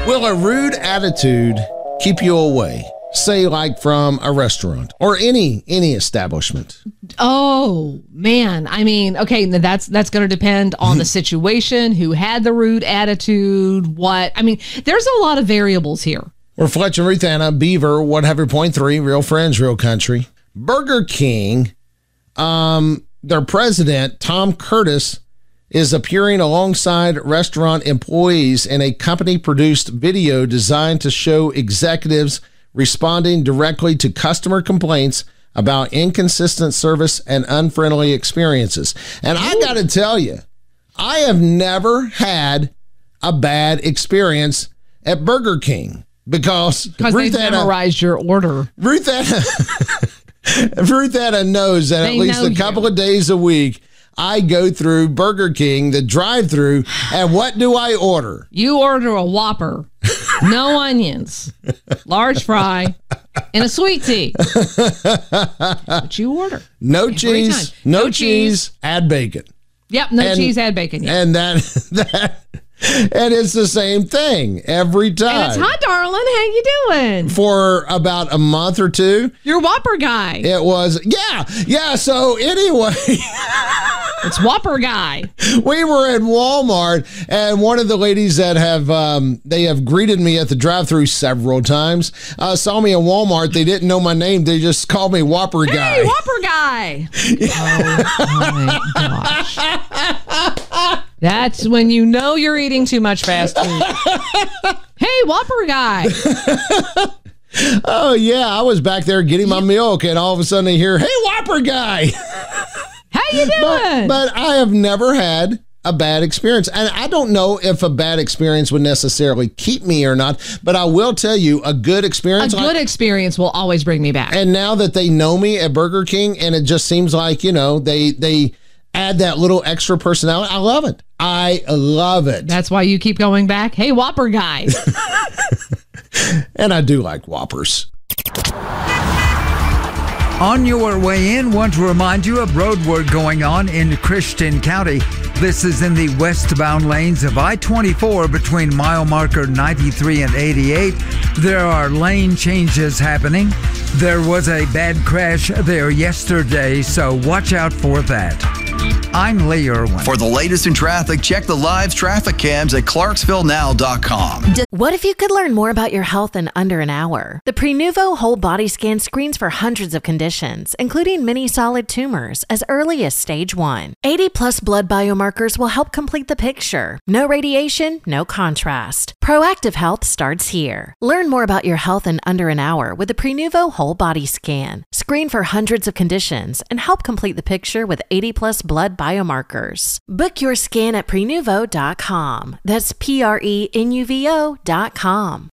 Will a rude attitude keep you away? Say like from a restaurant or any establishment. Oh, man. I mean, okay, that's going to depend on the situation, who had the rude attitude, what. I mean, there's a lot of variables here. We're Fletcher and Ruth Anna, Beaver, 100.3, Real Friends, Real Country. Burger King, their president, Tom Curtis, is appearing alongside restaurant employees in a company-produced video designed to show executives responding directly to customer complaints about inconsistent service and unfriendly experiences. And I got to tell you, I have never had a bad experience at Burger King because they memorized your order. Ruth Anna knows that at least a couple of days a week, I go through Burger King, the drive-thru, and what do I order? You order a Whopper, no onions, large fry, and a sweet tea. What you order? No cheese, no cheese, add bacon. Yep, cheese, add bacon. Yep. And and it's the same thing every time. And it's, hi, darling, how you doing? For about a month or two. You're Whopper guy. It was, yeah. So anyway. It's Whopper guy. We were at Walmart, and one of the ladies that they have greeted me at the drive-thru several times, saw me at Walmart. They didn't know my name. They just called me Whopper guy. Hey, Whopper guy. Oh, my gosh. That's when you know you're eating too much fast food. Hey, Whopper guy. Oh, yeah. I was back there getting my milk, and all of a sudden I hear, hey, Whopper guy. How you doing? But I have never had a bad experience. And I don't know if a bad experience would necessarily keep me or not, but I will tell you a good experience. A good experience will always bring me back. And now that they know me at Burger King, and it just seems like, they add that little extra personality. I love it. I love it. That's why you keep going back. Hey, Whopper guy. And I do like Whoppers. On your way in, want to remind you of road work going on in Christian County. This is in the westbound lanes of I-24 between mile marker 93 and 88. There are lane changes happening. There was a bad crash there yesterday, so watch out for that. I'm Lee Irwin. For the latest in traffic, check the live traffic cams at ClarksvilleNow.com. What if you could learn more about your health in under an hour? The Prenuvo Whole Body Scan screens for hundreds of conditions, including many solid tumors, as early as stage 1. 80-plus blood biomarkers will help complete the picture. No radiation, no contrast. Proactive health starts here. Learn more about your health in under an hour with the Prenuvo Whole Body Scan. Screen for hundreds of conditions and help complete the picture with 80-plus blood biomarkers. Book your scan at Prenuvo.com. That's Prenuvo.com.